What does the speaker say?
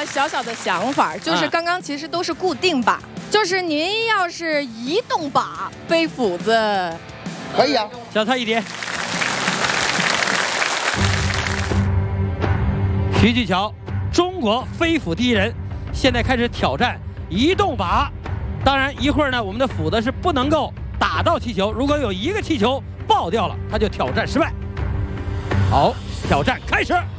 小小的想法，就是刚刚其实都是固定靶，就是您要是移动靶背斧子， 可以啊， 小菜一碟。徐继乔，中国飞斧第一人，现在开始挑战移动靶。当然，一会儿呢，我们的斧子是不能够打到气球，如果有一个气球爆掉了，他就挑战失败。好，挑战开始。